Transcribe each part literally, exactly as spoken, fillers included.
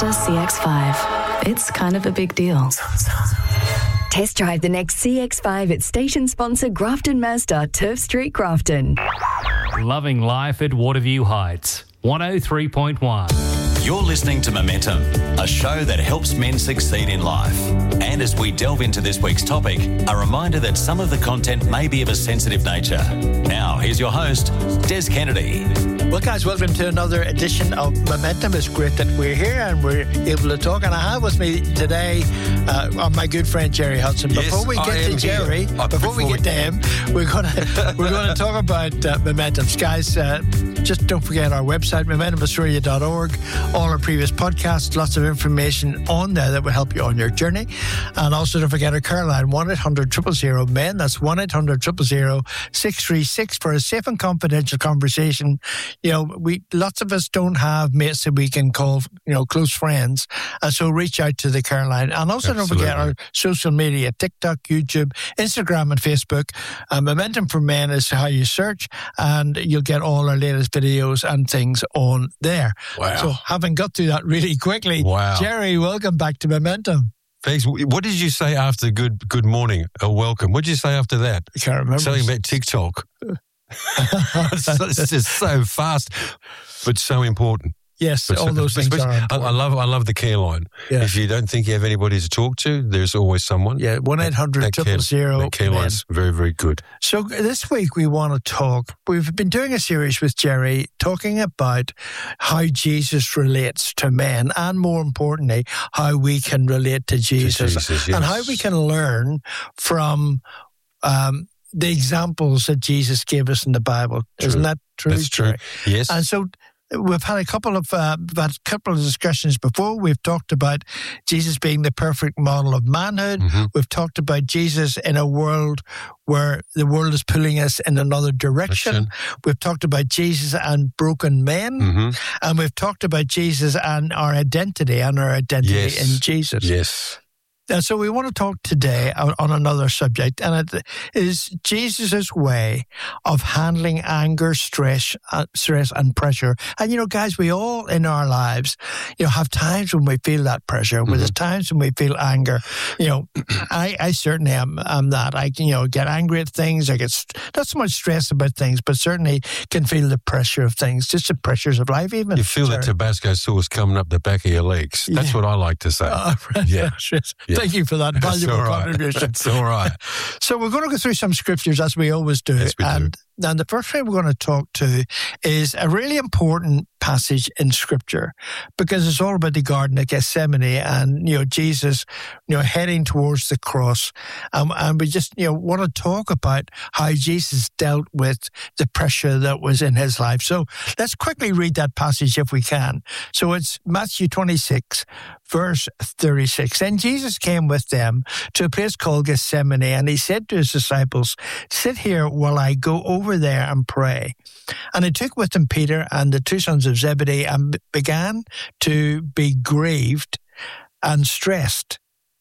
Mazda C X five. It's kind of a big deal. Test drive the next C X five at station sponsor Grafton Mazda, Turf Street, Grafton. Loving life at Waterview Heights, one oh three point one. You're listening to Momentum, a show that helps men succeed in life. And as we delve into this week's topic, a reminder that some of the content may be of a sensitive nature. Now, here's your host, Des Kennedy. Well, guys, welcome to another edition of Momentum. It's great that we're here and we're able to talk. And I have with me today uh, my good friend Jerry Hudson. Yes, before we get I to Jerry, uh, before, before we get we... to him, we're going to we're going to talk about uh, Momentum. Guys, uh, just don't forget our website, momentum australia dot org. All our previous podcasts, lots of information on there that will help you on your journey. And also don't forget our care line, one eight hundred zero zero zero men. That's one eight hundred zero zero zero six three six for a safe and confidential conversation. You know, we lots of us don't have mates that we can call, you know, close friends. And so reach out to the care line. And also Absolutely. don't forget our social media, TikTok, YouTube, Instagram and Facebook. Uh, Momentum for Men is how you search, and you'll get all our latest videos and things on there. Wow. So having got through that really quickly, Wow. Jerry, welcome back to Momentum. Thanks. What did you say after good good morning or welcome? What did you say after that? I can't remember. Something about TikTok. it's, it's just so fast, but so important. Yes, But all so- those things especially- are I, important. I love I love the care line. Yeah. If you don't think you have anybody to talk to, there's always someone. Yeah, one eight hundred That zero care- zero zero that care line's very, very good. So this week we want to talk, we've been doing a series with Jerry talking about how Jesus relates to men, and more importantly, how we can relate to Jesus, Jesus, and yes. how we can learn from um, the examples that Jesus gave us in the Bible. True. Isn't that true? That's true. Jerry? Yes. And so we've had a couple of uh, we've had a couple of discussions before. We've talked about Jesus being the perfect model of manhood. Mhm. We've talked about Jesus in a world where the world is pulling us in another direction. Direction. We've talked about Jesus and broken men, hmm and we've talked about Jesus and our identity and our identity Yes. in Jesus. Yes. And so we want to talk today on, on another subject, and it is Jesus' way of handling anger, stress, uh, stress, and pressure. And you know, guys, we all in our lives, you know, have times when we feel that pressure. Where there's times when we feel anger. You know, I, I certainly am, am that. I can, you know, get angry at things. I get st- not so much stressed about things, but certainly can feel the pressure of things, just the pressures of life. Even You feel Sorry. that Tabasco sauce coming up the back of your legs. That's Yeah. what I like to say. Uh, Yeah. yes. Yeah. Thank you for that That's valuable all right. contribution. That's all right. So we're going to go through some scriptures as we always do. Yes, we do. and and the first thing we're going to talk to is a really important passage in Scripture, because it's all about the Garden of Gethsemane and, you know, Jesus, you know, heading towards the cross. Um, and we just, you know, want to talk about how Jesus dealt with the pressure that was in his life. So let's quickly read that passage if we can. So it's Matthew twenty-six, verse thirty-six. Then Jesus came with them to a place called Gethsemane, and he said to his disciples, "Sit here while I go over there and pray." And he took with him Peter and the two sons of Zebedee and b- began to be grieved and stressed.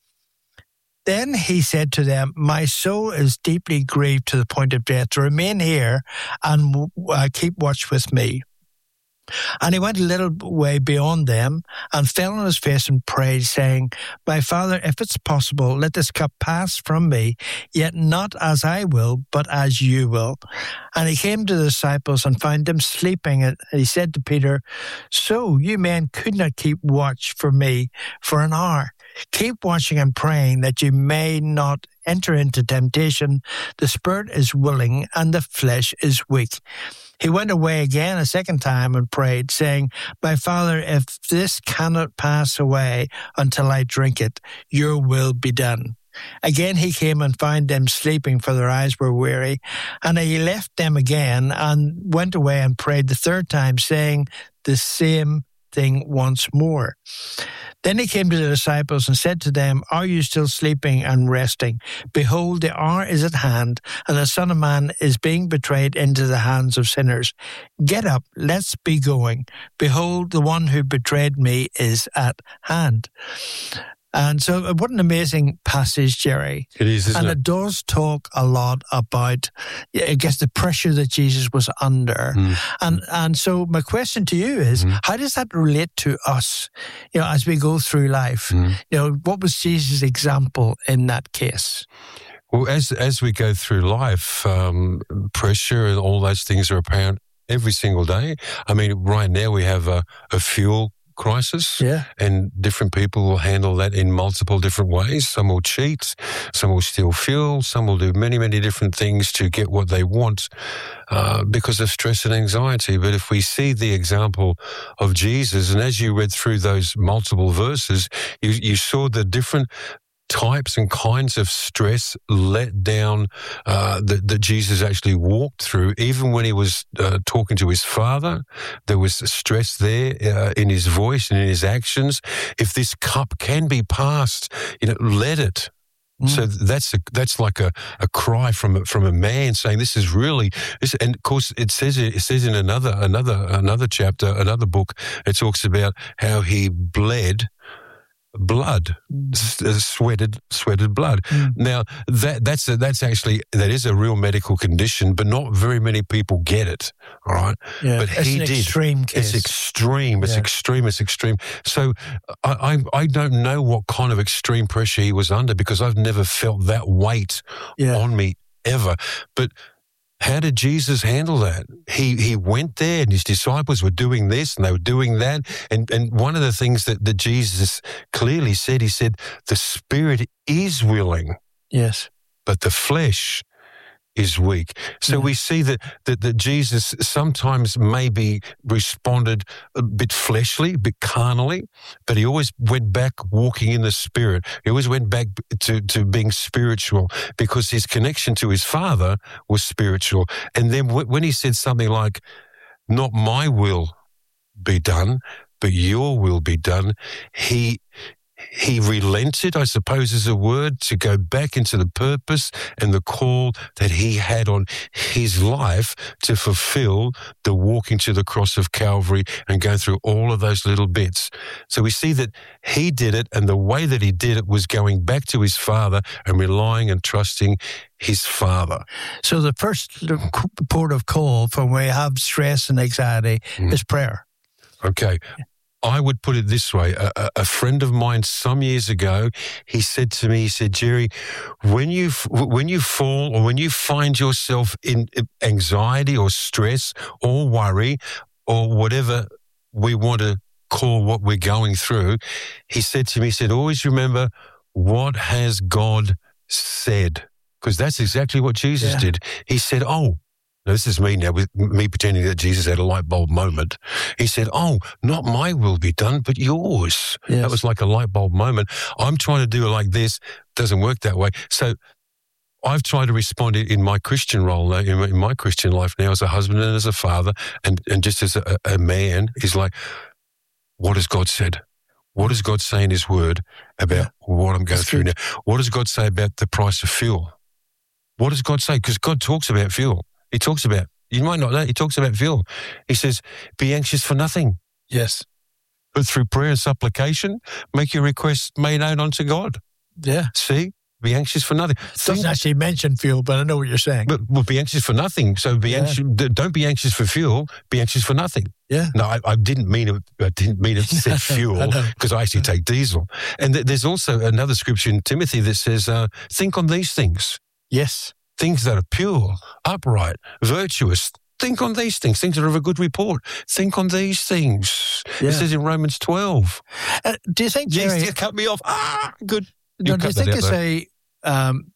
Then he said to them, "My soul is deeply grieved to the point of death. Remain here and uh, keep watch with me." And he went a little way beyond them and fell on his face and prayed, saying, "My Father, if it's possible, let this cup pass from me, yet not as I will, but as you will." And he came to the disciples and found them sleeping. And he said to Peter, "So you men could not keep watch for me for an hour. Keep watching and praying that you may not enter into temptation. The spirit is willing and the flesh is weak." He went away again a second time and prayed, saying, "My Father, if this cannot pass away until I drink it, your will be done." Again he came and found them sleeping, for their eyes were weary. And he left them again and went away and prayed the third time, saying the same thing once more. Then he came to the disciples and said to them, "Are you still sleeping and resting? Behold, the hour is at hand, and the Son of Man is being betrayed into the hands of sinners. Get up, let's be going. Behold, the one who betrayed me is at hand." And so uh, what an amazing passage, Jerry. It is, isn't and it? it does talk a lot about, yeah, I guess, the pressure that Jesus was under. Mm. And and so my question to you is, Mm. how does that relate to us, you know, as we go through life? Mm. You know, what was Jesus' example in that case? Well, as as we go through life, um, pressure and all those things are apparent every single day. I mean, right now we have a, a fuel crisis, Yeah. and different people will handle that in multiple different ways. Some will cheat, some will steal fuel, some will do many, many different things to get what they want uh, because of stress and anxiety. But if we see the example of Jesus, and as you read through those multiple verses, you, you saw the different types and kinds of stress, let down uh, that, that Jesus actually walked through. Even when he was uh, talking to his Father, there was stress there uh, in his voice and in his actions. If this cup can be passed, you know, let it. Mm. So that's a, that's like a, a cry from a, from a man saying, "This is really." This, and of course, it says it says in another another another chapter, another book, it talks about how he bled blood, s- sweated, sweated blood. Mm. Now that that's a, that's actually that is a real medical condition, but not very many people get it. All right, Yeah. but it's he an did. extreme case. It's extreme. It's Yeah. extreme. It's extreme. So I, I I don't know what kind of extreme pressure he was under because I've never felt that weight Yeah. on me ever. But how did Jesus handle that? He he went there and his disciples were doing this and they were doing that. And and one of the things that, that Jesus clearly said, he said, the spirit is willing, Yes. but the flesh is weak. So Yeah. we see that, that that Jesus sometimes maybe responded a bit fleshly, a bit carnally, but he always went back walking in the spirit. He always went back to, to being spiritual because his connection to his Father was spiritual. And then w- when he said something like, "Not my will be done, but your will be done," he He relented, I suppose is a word, to go back into the purpose and the call that he had on his life to fulfill the walking to the cross of Calvary and go through all of those little bits. So we see that he did it, and the way that he did it was going back to his Father and relying and trusting his Father. So the first port of call for when we have stress and anxiety Mm. is prayer. Okay. I would put it this way. A, a- a friend of mine some years ago, he said to me, he said, "Jerry, when you, f- when you fall or when you find yourself in anxiety or stress or worry or whatever we want to call what we're going through," he said to me, he said, "always remember, what has God said?" Because that's exactly what Jesus Yeah. did. He said, "Oh, now, this is me now, with me pretending that Jesus had a light bulb moment." He said, "Oh, not my will be done, but yours." Yes. That was like a light bulb moment. I'm trying to do it like this. Doesn't work that way. So I've tried to respond in my Christian role, now, in my, in my Christian life now as a husband and as a father and, and just as a, a man, is like, what has God said? What does God say in his word about Yeah. what I'm going That's through good. now? What does God say about the price of fuel? What does God say? Because God talks about fuel. He talks about, you might not know, he talks about fuel. He says, be anxious for nothing, Yes. but through prayer and supplication, make your requests made known unto God. Yeah. See? Be anxious for nothing. Doesn't Think- actually mention fuel, but I know what you're saying. But well, be anxious for nothing. So be Yeah. anxious. d- Don't be anxious for fuel. Be anxious for nothing. Yeah. No, I, I didn't mean it. I didn't mean it said I fuel know. because I actually take diesel. And th- there's also another scripture in Timothy that says, uh, "Think on these things, Yes. things that are pure, upright, virtuous. Think on these things, things that are of a good report. Think on these things." Yeah. It says in Romans twelve. Uh, do you think, Yes, Jerry, you cut me off. Ah, good. no, You do you cut that think out, it's though. a, um,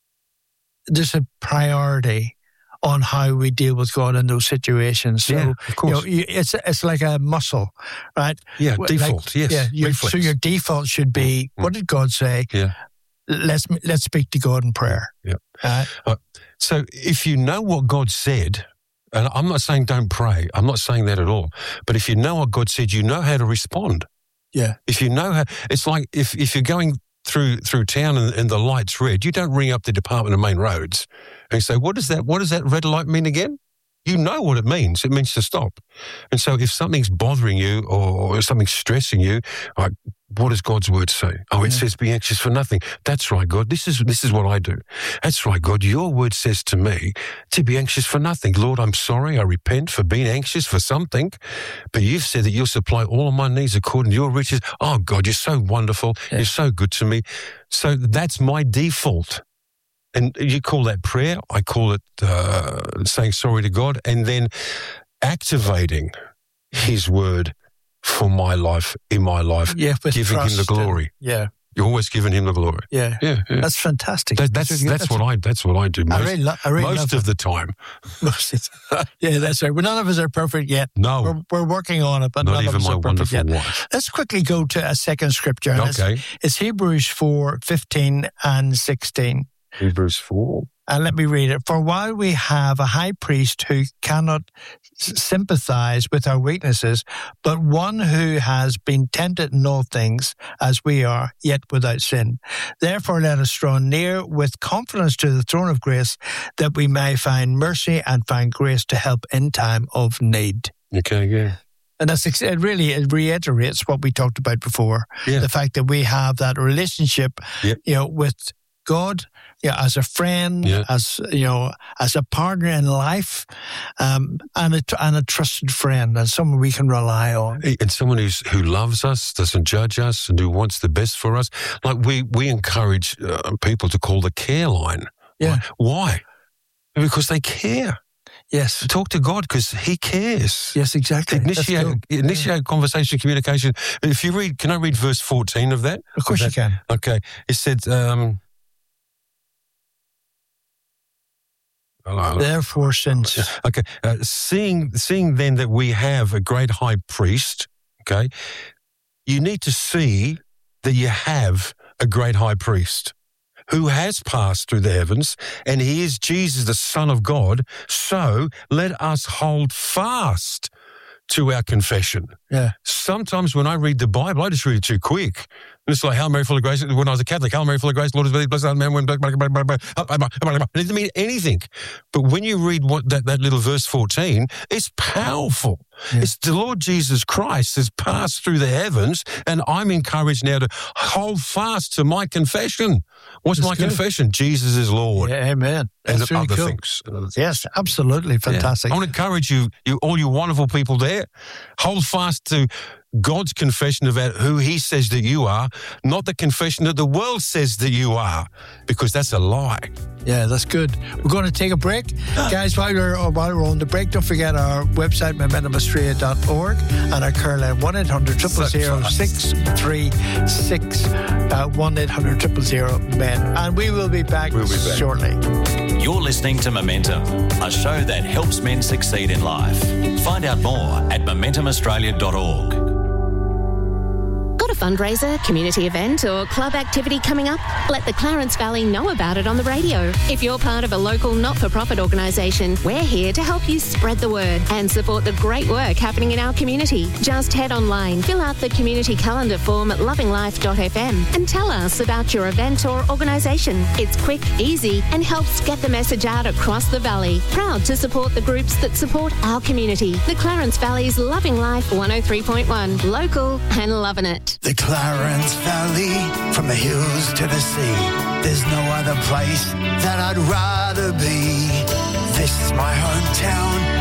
there's a priority on how we deal with God in those situations? So, Yeah, of you course. know, you, it's, it's like a muscle, right? Yeah, Like- default. yes, Yeah. Your, so reflex. your default should be, Mm. what did God say? Yeah. Let's, let's speak to God in prayer. Yeah. Uh, So if you know what God said, and I'm not saying don't pray, I'm not saying that at all, but if you know what God said, you know how to respond. yeah. If you know how, it's like if, if you're going through through town and, and the light's red, you don't ring up the Department of Main Roads and say, what does that, what does that red light mean again? You know what it means. It means to stop. And so if something's bothering you or, or something's stressing you, like what does God's word say? Oh, it yeah. says be anxious for nothing. That's right, God. This is this is what I do. That's right, God. Your word says to me to be anxious for nothing. Lord, I'm sorry. I repent for being anxious for something. But you've said that you'll supply all of my needs according to your riches. Oh, God, you're so wonderful. Yeah. You're so good to me. So that's my default. And you call that prayer. I call it uh, saying sorry to God and then activating his word for my life, in my life, yeah, giving him the glory. And, yeah. You're always giving him the glory. Yeah. Yeah. yeah. That's fantastic. That, that's, that's, that's what I that's what I do most, I really lo- I really most of the time. Yeah, that's right. Well, none of us are perfect yet. No. We're, we're working on it, but Not none even of us my are perfect yet. wife. Let's quickly go to a second scripture. Okay. It's, it's Hebrews four, fifteen and sixteen. Hebrews four. And let me read it. For while we have a high priest who cannot s- sympathize with our weaknesses, but one who has been tempted in all things as we are, yet without sin. Therefore, let us draw near with confidence to the throne of grace, that we may find mercy and find grace to help in time of need. Okay, yeah. And that's it really, it reiterates what we talked about before. Yeah. The fact that we have that relationship, Yep. you know, with God, yeah, as a friend, Yeah. as you know, as a partner in life, um, and a and a trusted friend, and someone we can rely on. And someone who's, who loves us, doesn't judge us, and who wants the best for us. Like we, we encourage uh, people to call the care line. Yeah. Why? Because they care. Yes. Talk to God because he cares. Yes, exactly. Initiate, That's cool. initiate conversation, communication. If you read, can I read verse fourteen of that? Of course Of you that? can. Okay. It said, um, Therefore, since okay, uh, seeing seeing then that we have a great high priest, okay, you need to see that you have a great high priest who has passed through the heavens, and he is Jesus, the Son of God. So let us hold fast to our confession. yeah, Sometimes when I read the Bible, I just read it too quick. And it's like, Hail Mary, full of grace. When I was a Catholic, Hail Mary, full of grace, Lord is with thee, blessed art thou among women. It doesn't mean anything. But when you read what that, that little verse fourteen, it's powerful. Yeah. It's the Lord Jesus Christ has passed through the heavens, and I'm encouraged now to hold fast to my confession. What's That's my good. confession? Jesus is Lord. yeah, amen. And That's other really cool. things. Yes, absolutely fantastic. Yeah. I want to encourage you, you, all you wonderful people there, hold fast to God's confession about who he says that you are, not the confession that the world says that you are, because that's a lie. Yeah, that's good. We're going to take a break. Guys, while we're, while we're on the break, don't forget our website, momentum australia dot org, and our care line, one eight hundred, zero zero zero, six three six, one eight hundred, zero zero zero, men. And we will be back, We'll be back. shortly. You're listening to Momentum, a show that helps men succeed in life. Find out more at momentum australia dot org. Got a fundraiser, community event, or club activity coming up? Let the Clarence Valley know about it on the radio. If you're part of a local not-for-profit organisation, we're here to help you spread the word and support the great work happening in our community. Just head online, fill out the community calendar form at loving life dot f m and tell us about your event or organisation. It's quick, easy, and helps get the message out across the valley. Proud to support the groups that support our community. The Clarence Valley's Loving Life one oh three point one. Local and loving it. The Clarence Valley, from the hills to the sea. There's no other place that I'd rather be. This is my hometown.